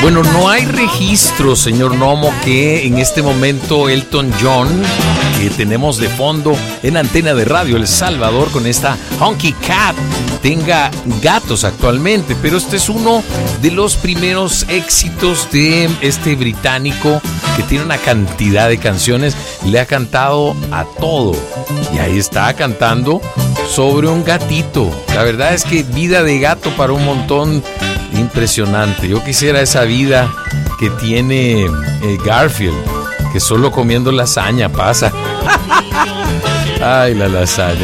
Bueno, no hay registro, señor Nomo, que en este momento Elton John, que tenemos de fondo en Antena de Radio El Salvador con esta Honky Cat, tenga gatos actualmente, pero este es uno de los primeros éxitos de este británico que tiene una cantidad de canciones, le ha cantado a todo y ahí está cantando sobre un gatito. La verdad es que vida de gato para un montón. Impresionante. Yo quisiera esa vida que tiene Garfield, que solo comiendo lasaña pasa. Ay, la lasaña.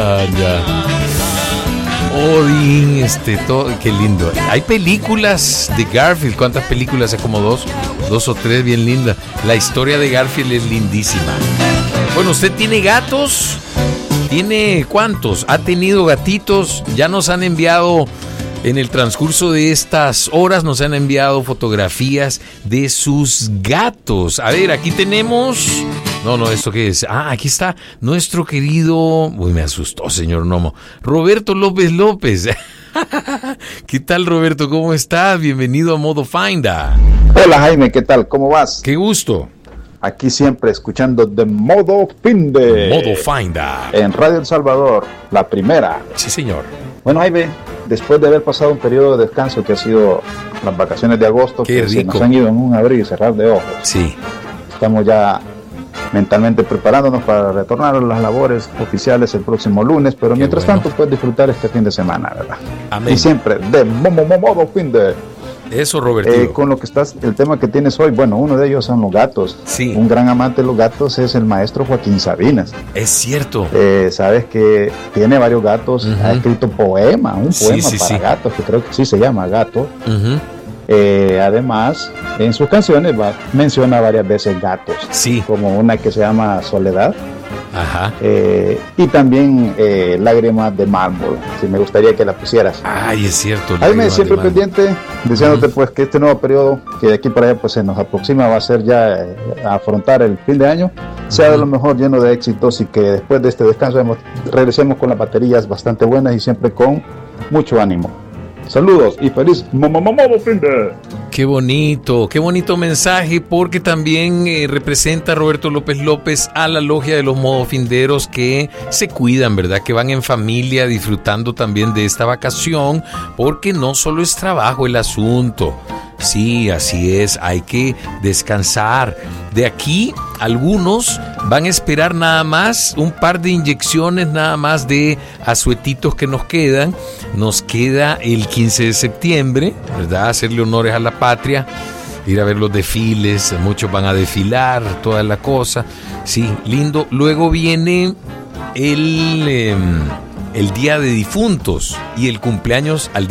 Odín, todo, qué lindo. Hay películas de Garfield. ¿Cuántas películas? Hay como dos o tres, bien lindas. La historia de Garfield es lindísima. Bueno, ¿usted tiene gatos? ¿Tiene cuántos? ¿Ha tenido gatitos? Ya nos han enviado... En el transcurso de estas horas nos han enviado fotografías de sus gatos. A ver, aquí tenemos... No, ¿esto qué es? Aquí está nuestro querido... Uy, me asustó, señor Nomo. Roberto López. ¿Qué tal, Roberto? ¿Cómo estás? Bienvenido a Modo Finda. Hola, Jaime, ¿qué tal? ¿Cómo vas? Qué gusto. Aquí siempre escuchando de Modo Finde. Modo Finda. En Radio El Salvador, la primera. Sí, señor. Bueno, Jaime, después de haber pasado un periodo de descanso que ha sido las vacaciones de agosto, que se nos han ido en un abrir y cerrar de ojos. Sí. Estamos ya mentalmente preparándonos para retornar a las labores oficiales el próximo lunes, pero mientras tanto puedes disfrutar este fin de semana, ¿verdad? Amén. Y siempre de Modo Finde. Eso, Roberto. Con lo que el tema que tienes hoy, bueno, uno de ellos son los gatos. Sí. Un gran amante de los gatos es el maestro Joaquín Sabinas. Es cierto. Sabes que tiene varios gatos, ha escrito un poema para gatos, que creo que sí se llama Gato. Además, en sus canciones menciona varias veces gatos. Sí. Como una que se llama Soledad. Ajá. Y también Lágrimas de Mármol, si me gustaría que la pusieras. Ay, es cierto. Ahí me siempre pendiente, diciéndote pues que este nuevo periodo que de aquí para allá pues se nos aproxima, va a ser ya afrontar el fin de año, sea de lo mejor, lleno de éxitos, y que después de este descanso regresemos con las baterías bastante buenas y siempre con mucho ánimo. Saludos y feliz Modo Fin de. Qué bonito mensaje, porque también representa Roberto López a la logia de los modofinderos que se cuidan, ¿verdad? Que van en familia disfrutando también de esta vacación, porque no solo es trabajo el asunto. Sí, así es, hay que descansar. De aquí, algunos van a esperar nada más un par de inyecciones nada más de asuetitos que nos quedan. Nos queda el 15 de septiembre, ¿verdad? Hacerle honores a la patria, ir a ver los desfiles, muchos van a desfilar, toda la cosa. Sí, lindo. Luego viene el Día de Difuntos y el cumpleaños al